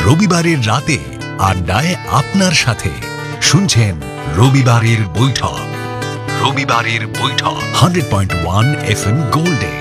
রবিবারের রাতে আড্ডায় আপনার সাথে শুনছেন রবিবারের বৈঠক। রবিবারের বৈঠক 100.1 FM গোল্ডে।